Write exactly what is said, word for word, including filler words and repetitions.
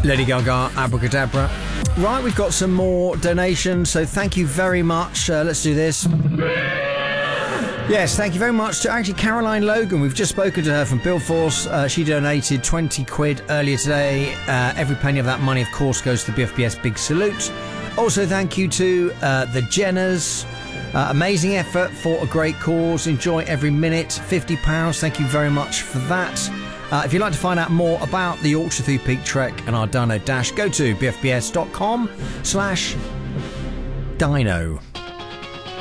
Lady Gaga, Abracadabra. Right, we've got some more donations, so thank you very much. Uh, let's do this. Yes, thank you very much to actually Caroline Logan. We've just spoken to her from Billforce. Uh, she donated twenty quid earlier today. Uh, every penny of that money, of course, goes to the B F B S Big Salute. Also, thank you to uh, the Jenners. Uh, amazing effort for a great cause. Enjoy every minute. fifty pounds. Thank you very much for that. Uh, if you'd like to find out more about the Yorkshire Through Peak Trek and our Dino Dash, go to bfbs.com slash dino.